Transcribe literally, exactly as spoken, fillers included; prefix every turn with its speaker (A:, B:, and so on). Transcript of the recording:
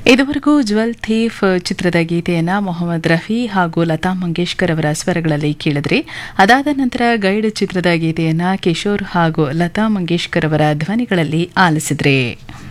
A: ಇದುವರೆಗೂ ಜ್ವಲ್ ಥೀಫ್ ಚಿತ್ರದ ಗೀತೆಯನ್ನ ಮೊಹಮ್ಮದ್ ರಫಿ ಹಾಗೂ ಲತಾ ಮಂಗೇಶ್ಕರ್ ಅವರ ಸ್ವರಗಳಲ್ಲಿ ಕೇಳಿದ್ರಿ. ಅದಾದ ನಂತರ ಗೈಡ್ ಚಿತ್ರದ ಗೀತೆಯನ್ನ ಕಿಶೋರ್ ಹಾಗೂ ಲತಾ ಮಂಗೇಶ್ಕರ್ ಅವರ ಧ್ವನಿಗಳಲ್ಲಿ ಆಲಿಸಿದ್ರಿ.